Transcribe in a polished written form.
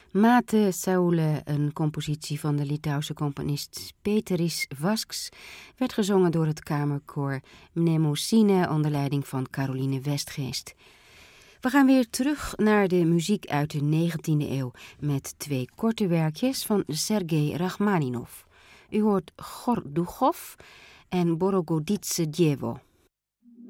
Mate Saule, een compositie van de Litouwse componist Peteris Vasks, werd gezongen door het kamerkoor Mnemosine onder leiding van Caroline Westgeest. We gaan weer terug naar de muziek uit de 19e eeuw met 2 korte werkjes van Sergei Rachmaninov. U hoort Gordouchov en Borogoditse Dievo.